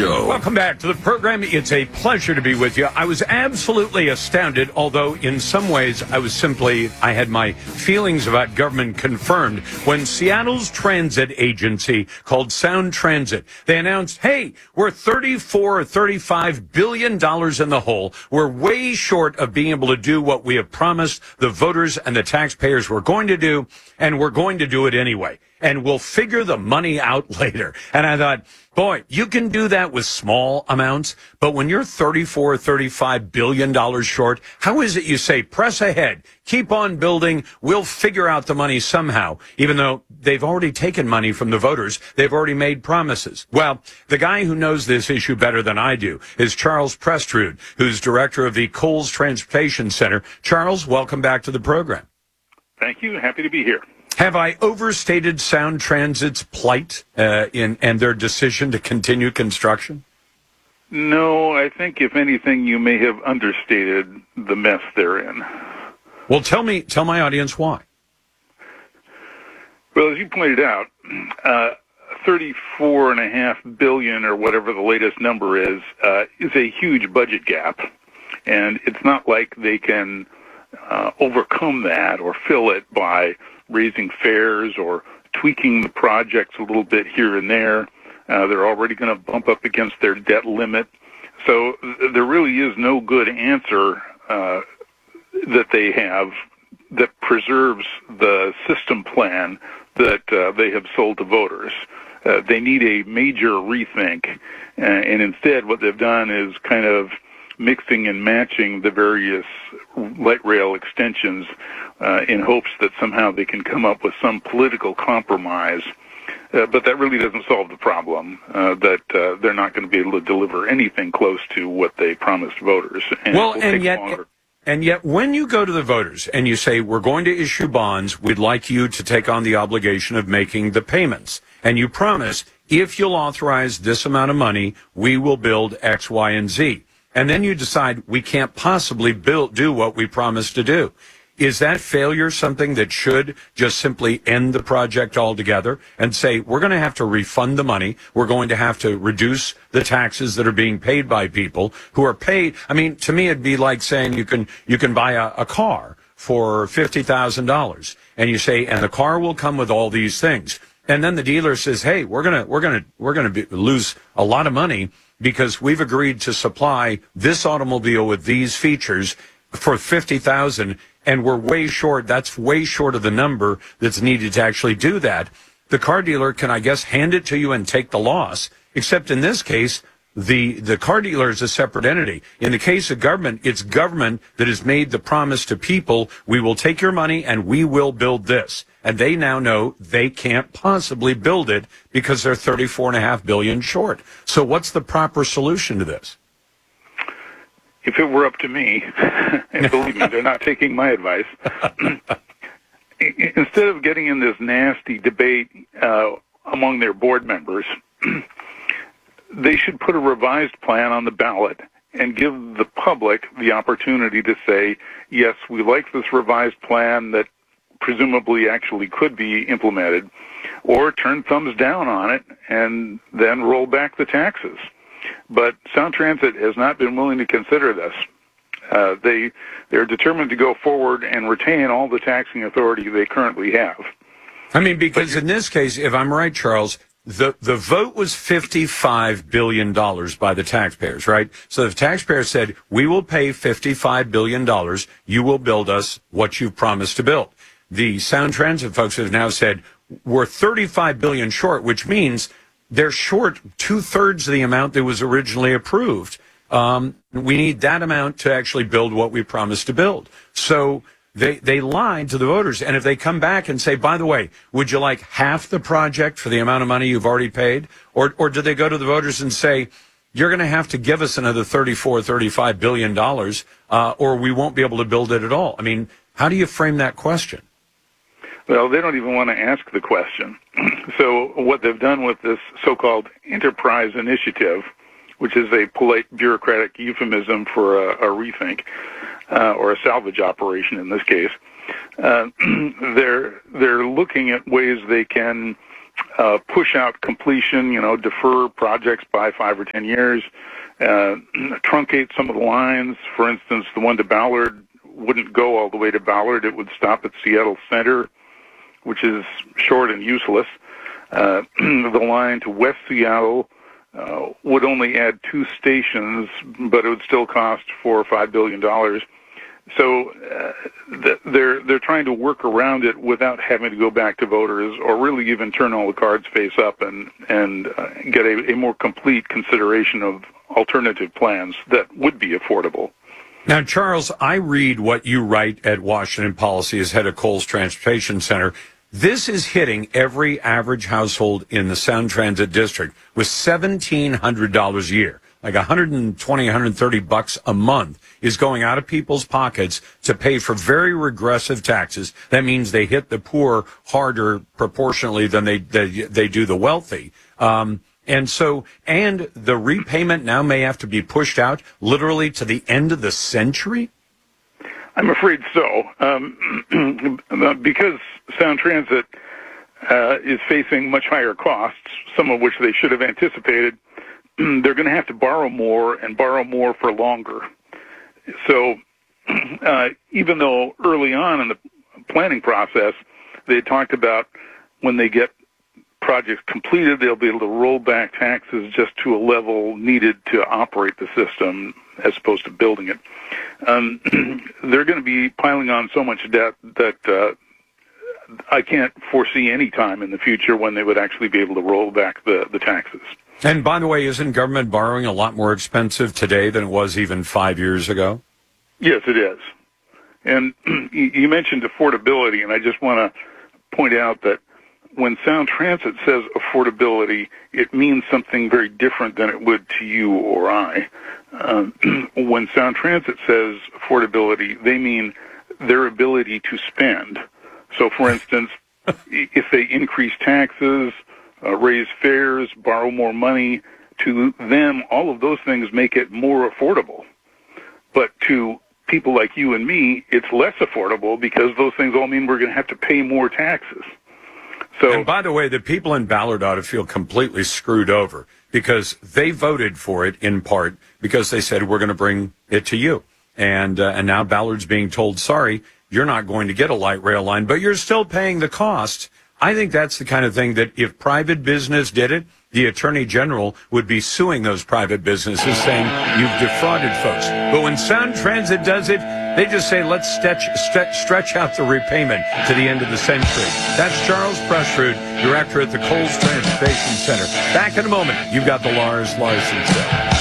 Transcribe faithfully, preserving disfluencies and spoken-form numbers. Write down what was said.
Show. Welcome back to the program. It's a pleasure to be with you. I was absolutely astounded, although in some ways I was simply, I had my feelings about government confirmed when Seattle's transit agency called Sound Transit, they announced, hey, we're thirty-four or thirty-five billion dollars in the hole. We're way short of being able to do what we have promised the voters and the taxpayers we're going to do, and we're going to do it anyway. And we'll figure the money out later. And I thought, boy, you can do that with small amounts, but when you're thirty-four, thirty-five billion dollars short, how is it you say, press ahead, keep on building, we'll figure out the money somehow, even though they've already taken money from the voters, they've already made promises. Well, the guy who knows this issue better than I do is Charles Prestrud, who's director of the Coles Transportation Center. Charles, welcome back to the program. Thank you. Happy to be here. Have I overstated Sound Transit's plight uh, in and their decision to continue construction? No, I think if anything, you may have understated the mess they're in. Well, tell me, tell my audience why. Well, as you pointed out, uh, thirty-four and a half billion, or whatever the latest number is, uh, is a huge budget gap, and it's not like they can uh, overcome that or fill it by raising fares or tweaking the projects a little bit here and there. Uh, they're already going to bump up against their debt limit. So th- there really is no good answer uh, that they have that preserves the system plan that uh, they have sold to voters. Uh, they need a major rethink, uh, and instead what they've done is kind of mixing and matching the various light rail extensions uh, in hopes that somehow they can come up with some political compromise. Uh, but that really doesn't solve the problem, uh, that uh, they're not going to be able to deliver anything close to what they promised voters. And well, it will and take yet... longer. And yet, when you go to the voters and you say, we're going to issue bonds, we'd like you to take on the obligation of making the payments, and you promise, if you'll authorize this amount of money, we will build X, Y, and Z. And then you decide we can't possibly build, do what we promised to do. Is that failure something that should just simply end the project altogether and say, we're going to have to refund the money, we're going to have to reduce the taxes that are being paid by people who are paid? I mean, to me, it'd be like saying you can you can buy a, a car for fifty thousand dollars, and you say, and the car will come with all these things. And then the dealer says, hey, we're going to we're going to we're going to lose a lot of money because we've agreed to supply this automobile with these features for fifty thousand dollars. And we're way short. That's way short of the number that's needed to actually do that. The car dealer can, I guess, hand it to you and take the loss, except in this case, the, the car dealer is a separate entity. In the case of government, it's government that has made the promise to people, we will take your money and we will build this. And they now know they can't possibly build it because they're thirty-four and a half billion short. So what's the proper solution to this? If it were up to me, and believe me, they're not taking my advice, instead of getting in this nasty debate uh, among their board members, they should put a revised plan on the ballot and give the public the opportunity to say, yes, we like this revised plan that presumably actually could be implemented, or turn thumbs down on it and then roll back the taxes. But Sound Transit has not been willing to consider this. Uh, they, they're determined to go forward and retain all the taxing authority they currently have. I mean, because in this case, if I'm right, Charles, the, the vote was fifty-five billion dollars by the taxpayers, right? So the taxpayers said, we will pay fifty-five billion dollars. You will build us what you've promised to build. The Sound Transit folks have now said, we're thirty-five billion dollars short, which means they're short two-thirds of the amount that was originally approved. Um, we need that amount to actually build what we promised to build. So they they lied to the voters. And if they come back and say, by the way, would you like half the project for the amount of money you've already paid? Or or do they go to the voters and say, you're going to have to give us another thirty-four, thirty-five billion dollars, uh, or we won't be able to build it at all? I mean, how do you frame that question? Well, they don't even want to ask the question. So what they've done with this so-called enterprise initiative, which is a polite bureaucratic euphemism for a, a rethink, uh, or a salvage operation in this case, uh, they're they're looking at ways they can uh, push out completion, you know, defer projects by five or ten years, uh, truncate some of the lines. For instance, the one to Ballard wouldn't go all the way to Ballard. It would stop at Seattle Center, which is short and useless. Uh, the line to West Seattle uh, would only add two stations, but it would still cost four or five billion dollars. So uh, they're they're trying to work around it without having to go back to voters, or really even turn all the cards face up and and uh, get a, a more complete consideration of alternative plans that would be affordable. Now, Charles, I read what you write at Washington Policy as head of Kohl's Transportation Center. This is hitting every average household in the Sound Transit District with seventeen hundred dollars a year. Like one hundred twenty, one hundred thirty bucks a month is going out of people's pockets to pay for very regressive taxes. That means they hit the poor harder proportionally than they they, they do the wealthy. Um, and so, and the repayment now may have to be pushed out literally to the end of the century? I'm afraid so, um, because Sound Transit uh, is facing much higher costs, some of which they should have anticipated. They're going to have to borrow more and borrow more for longer. So uh, even though early on in the planning process, they talked about when they get projects completed, they'll be able to roll back taxes just to a level needed to operate the system as opposed to building it. Um, they're going to be piling on so much debt that uh, I can't foresee any time in the future when they would actually be able to roll back the, the taxes. And by the way, isn't government borrowing a lot more expensive today than it was even five years ago? Yes, it is. And you mentioned affordability, and I just want to point out that when Sound Transit says affordability, it means something very different than it would to you or I. Um, when Sound Transit says affordability, they mean their ability to spend. So, for instance, if they increase taxes, uh, raise fares, borrow more money, to them, all of those things make it more affordable. But to people like you and me, it's less affordable because those things all mean we're going to have to pay more taxes. So, and by the way, the people in Ballard ought to feel completely screwed over because they voted for it in part because they said we're going to bring it to you. And uh, and now Ballard's being told, sorry, you're not going to get a light rail line, but you're still paying the cost. I think that's the kind of thing that if private business did it, the Attorney General would be suing those private businesses saying you've defrauded folks. But when Sound Transit does it, they just say, let's stretch, stretch, stretch out the repayment to the end of the century. That's Charles Pressrud, director at the Kohl's Transportation Center. Back in a moment. You've got the Lars Larson Show.